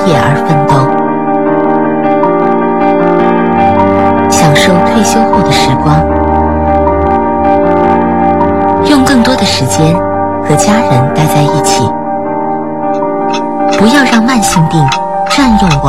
业而奋斗，享受退休后的时光，用更多的时间和家人待在一起，不要让慢性病占用我